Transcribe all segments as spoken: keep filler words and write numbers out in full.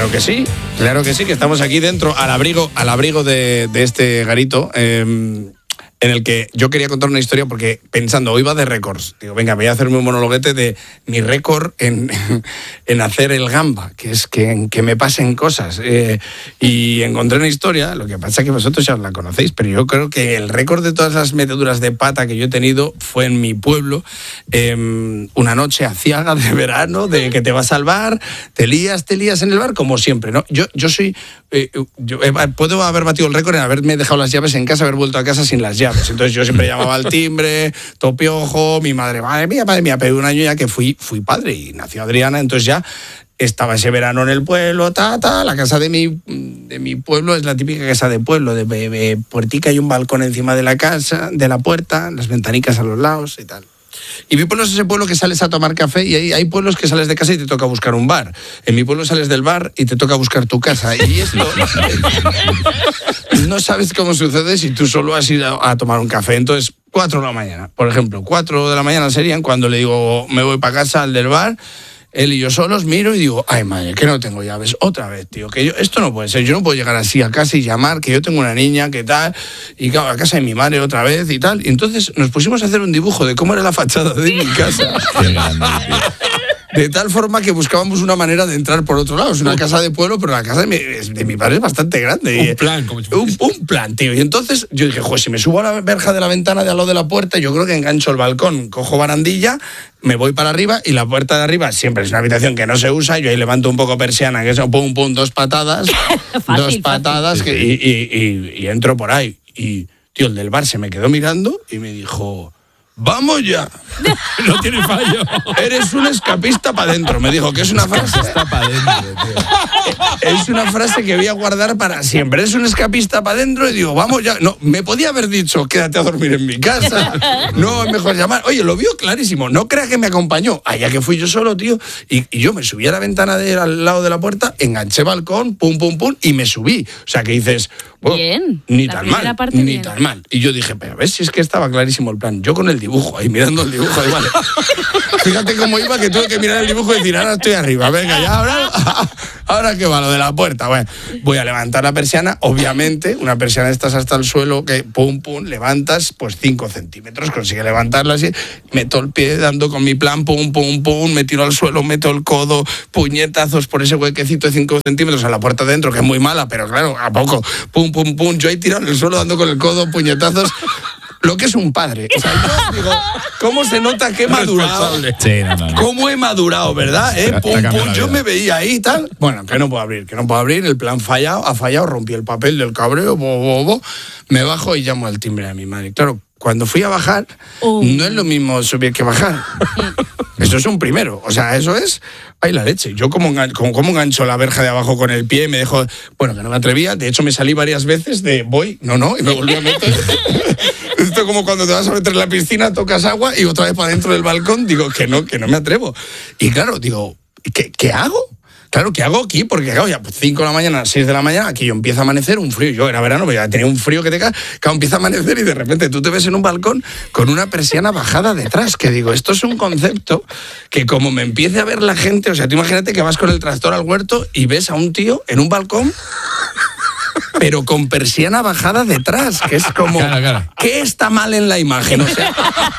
Claro que sí, claro que sí, que estamos aquí dentro, al abrigo, al abrigo de, de este garito, eh, en el que yo quería contar una historia porque pensando, hoy va de récords. Digo, venga, voy a hacerme un monologuete de mi récord en, en hacer el gamba, que es que, que me pasen cosas. Eh, y encontré una historia, lo que pasa es que vosotros ya la conocéis, pero yo creo que el récord de todas las meteduras de pata que yo he tenido fue en mi pueblo, eh, una noche aciaga de verano, de que te va a salvar, te lías, te lías en el bar, como siempre, ¿no? Yo, yo soy... Eh, yo, eh, puedo haber batido el récord en haberme dejado las llaves en casa, haber vuelto a casa sin las llaves. Entonces yo siempre llamaba al timbre, topiojo, mi madre, madre mía, madre mía, pero un año ya que fui, fui padre y nació Adriana, entonces ya estaba ese verano en el pueblo, ta, ta, la casa de mi, de mi pueblo es la típica casa de pueblo, de, de, de puertica y un balcón encima de la casa, de la puerta, las ventanicas a los lados y tal. Y mi pueblo es ese pueblo que sales a tomar café y hay, hay pueblos que sales de casa y te toca buscar un bar. En mi pueblo sales del bar y te toca buscar tu casa. Y esto no sabes cómo sucede si tú solo has ido a tomar un café. Entonces, cuatro de la mañana, por ejemplo, cuatro de la mañana serían cuando le digo, me voy para casa al del bar. Él y yo solos miro y digo, ay madre, que no tengo llaves. Otra vez, tío, que yo, esto no puede ser. Yo no puedo llegar así a casa y llamar, que yo tengo una niña, que tal, y claro, a casa de mi madre otra vez y tal. Y entonces nos pusimos a hacer un dibujo de cómo era la fachada de mi casa. Qué grande, tío. De tal forma que buscábamos una manera de entrar por otro lado. Es una casa de pueblo, pero la casa de mi, de mi padre es bastante grande. Un plan, como si un, un plan, tío. Y entonces yo dije, joder, si me subo a la verja de la ventana de al lado de la puerta, yo creo que engancho el balcón, cojo barandilla, me voy para arriba y la puerta de arriba siempre es una habitación que no se usa. Yo ahí levanto un poco persiana, que son pum, pum, dos patadas. fácil, dos patadas fácil. Que, y, y, y, y entro por ahí. Y, tío, el del bar se me quedó mirando y me dijo... ¡Vamos ya! No tiene fallo. Eres un escapista para adentro. Me dijo que es una frase. Está para adentro, tío. Es una frase que voy a guardar para siempre. Eres un escapista para adentro y digo, vamos ya. No, me podía haber dicho, quédate a dormir en mi casa. No, es mejor llamar. Oye, lo vio clarísimo. No crea que me acompañó. Allá que fui yo solo, tío. Y, y yo me subí a la ventana de, al lado de la puerta, enganché balcón, pum, pum, pum, y me subí. O sea, que dices... Bueno, bien. Ni La tan primera mal, parte ni bien. tan mal. Y yo dije, pero ves si es que estaba clarísimo el plan. Yo con el dibujo ahí, mirando el dibujo, ahí, vale. Fíjate cómo iba, que tuve que mirar el dibujo y decir, ahora estoy arriba, venga, ya, ahora, ahora qué va, lo de la puerta. Bueno, voy a levantar la persiana, obviamente, una persiana de estas hasta el suelo, que pum, pum, levantas, pues cinco centímetros, consigue levantarla así, meto el pie dando con mi plan, pum, pum, pum, me tiro al suelo, meto el codo, puñetazos por ese huequecito de cinco centímetros a la puerta de dentro, que es muy mala, pero claro, a poco, pum, pum, pum, yo ahí tirado en el suelo dando con el codo, puñetazos. Lo que es un padre. O sea, yo digo, ¿cómo se nota que he madurado? Sí, no, no, no. ¿Cómo he madurado, verdad? ¿Eh? Pum, pum, yo me veía ahí y tal. Bueno, que no puedo abrir, que no puedo abrir. El plan fallado, ha fallado, rompí el papel del cabreo, bo, bo, bo. Me bajo y llamo al timbre a mi madre. Claro, cuando fui a bajar, oh. no es lo mismo subir que bajar. Eso es un primero. O sea, eso es... ¡Ay, la leche! Yo como, como, como engancho la verja de abajo con el pie, me dejo... Bueno, que no me atrevía. De hecho, me salí varias veces de voy, no, no, y me volví a meter. Esto es como cuando te vas a meter en la piscina, tocas agua y otra vez para dentro del balcón. Digo, que no, que no me atrevo. Y claro, digo, ¿qué, qué hago? Claro, ¿qué hago aquí? Porque, claro, ya cinco de la mañana, seis de la mañana, aquí yo empieza a amanecer, un frío. Yo era verano, pero ya tenía un frío que te cae. Claro, empieza a amanecer y de repente tú te ves en un balcón con una persiana bajada detrás. Que digo, esto es un concepto que como me empiece a ver la gente... O sea, tú imagínate que vas con el tractor al huerto y ves a un tío en un balcón... pero con persiana bajada detrás, que es como... Claro, claro. ¿Qué está mal en la imagen? O sea...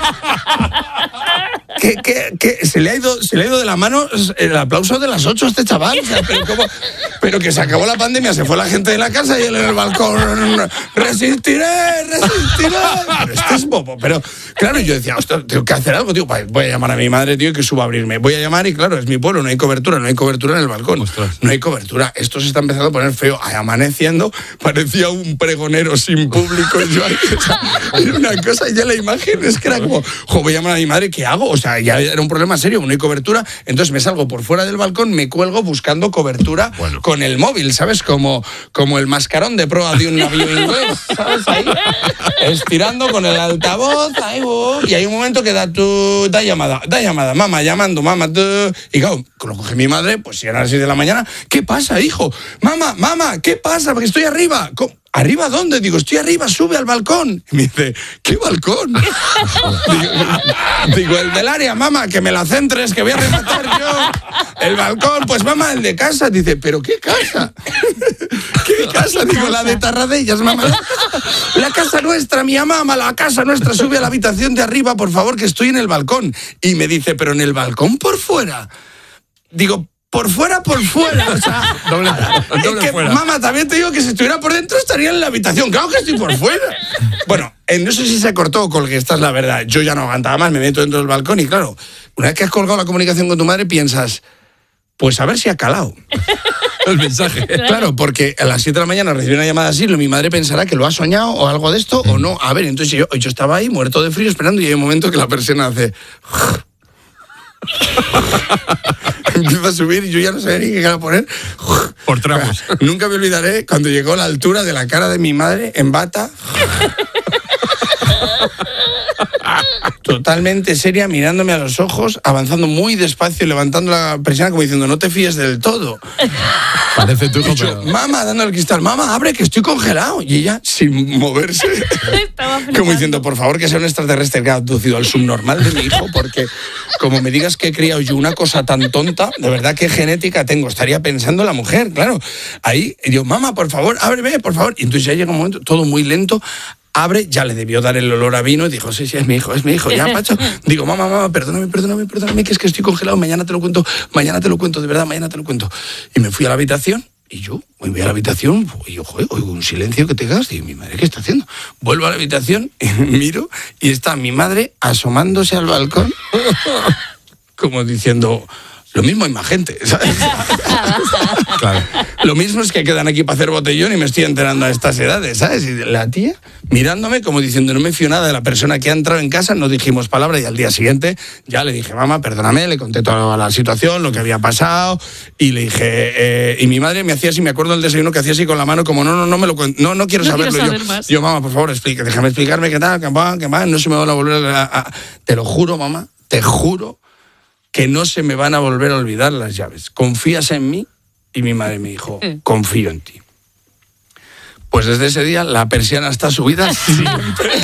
¿Qué, qué, qué? Se, le ha ido, se le ha ido de la mano el aplauso de las ocho a este chaval. O sea, pero, ¿cómo? Pero que se acabó la pandemia, se fue la gente de la casa y él en el balcón... ¡Resistiré, resistiré! Pero este es bobo. Pero, claro, yo decía, ostras, tengo que hacer algo, tío. Voy a llamar a mi madre, tío, que suba a abrirme. Voy a llamar y, claro, es mi pueblo, no hay cobertura, no hay cobertura en el balcón. Ostras. No hay cobertura. Esto se está empezando a poner feo. Amaneciendo, parecía un pregonero sin público. Y yo ahí, o sea, era una cosa, y ya la imagen es que era como, jo, voy a llamar a mi madre, ¿qué hago? O sea, ya era un problema serio, no hay cobertura. Entonces me salgo por fuera del balcón, me cuelgo buscando cobertura bueno. con el móvil, ¿sabes? Como, como el mascarón de proa de un navío inglés, ¿sabes? Ahí, estirando con el altavoz, ahí, oh, y hay un momento que da tu, da llamada, da llamada, mamá, llamando, mamá, tú, y claro, lo coge mi madre, pues si eran las seis de la mañana, ¿qué pasa, hijo? Mamá, mamá, ¿qué pasa? Porque estoy arriba. ¿Cómo? ¿arriba dónde? Digo, estoy arriba, sube al balcón. Y me dice, ¿qué balcón? digo, digo, el del área, mamá, que me la centres, que voy a rematar yo. El balcón, pues mamá, el de casa. Dice, ¿pero qué casa? ¿Qué casa? Digo, la de Tarradellas, mamá. La casa nuestra, mi mamá, la casa nuestra, sube a la habitación de arriba, por favor, que estoy en el balcón. Y me dice, ¿pero en el balcón por fuera? Digo, por fuera, por fuera. O sea, doble, doble es que, fuera. mamá, también te digo que si estuviera por dentro estaría en la habitación. Claro que estoy por fuera. Bueno, eh, no sé si se cortó o colgué, esta es la verdad. Yo ya no aguantaba más, me meto dentro del balcón y claro, una vez que has colgado la comunicación con tu madre piensas, pues a ver si ha calado. El mensaje. Claro, porque a las siete de la mañana recibí una llamada así, mi madre pensará que lo ha soñado o algo de esto o no. A ver, entonces yo, yo estaba ahí muerto de frío esperando y hay un momento que la persiana hace... Empieza a subir y yo ya no sabía ni qué cara poner. Por tramos. Nunca me olvidaré cuando llegó a la altura de la cara de mi madre en bata. Totalmente seria, mirándome a los ojos, avanzando muy despacio y levantando la persiana como diciendo, no te fíes del todo. Parece tu hijo, Yo, pero... mamá, dando el cristal, mamá, abre que estoy congelado. Y ella, sin moverse, como diciendo, por favor, que sea un extraterrestre que ha abducido al subnormal de mi hijo, porque como me digas que he criado yo una cosa tan tonta, de verdad, ¿qué genética tengo? Estaría pensando la mujer, claro. Ahí, y yo, mamá, por favor, ábreme, por favor. Y entonces ya llega un momento, todo muy lento, abre, ya le debió dar el olor a vino y dijo, sí, sí, es mi hijo, es mi hijo, ya, Pacho. Digo, mamá, mamá, perdóname, perdóname, perdóname, que es que estoy congelado, mañana te lo cuento, mañana te lo cuento, de verdad, mañana te lo cuento. Y me fui a la habitación y yo, me voy a la habitación y yo, joder, oigo un silencio que te cagas. Digo, mi madre, ¿qué está haciendo? Vuelvo a la habitación y miro y está mi madre asomándose al balcón como diciendo... Lo mismo hay más gente, ¿sabes? Claro. Lo mismo es que quedan aquí para hacer botellón y me estoy enterando a estas edades, ¿sabes? Y la tía mirándome como diciendo, no me fío nada de la persona que ha entrado en casa, no dijimos palabra y al día siguiente ya le dije, mamá, perdóname, le conté toda la situación, lo que había pasado y le dije, eh, y mi madre me hacía así, me acuerdo del desayuno que hacía así con la mano como, no, no, no me lo cuento, no, no quiero No saberlo. quiero saber yo, más. yo, mamá, por favor, explica, déjame explicarme qué tal, qué va, qué va, no se me van a volver a, a... Te lo juro, mamá, te juro que no se me van a volver a olvidar las llaves. ¿Confías en mí? Y mi madre me dijo, confío en ti. Pues desde ese día la persiana está subida siempre.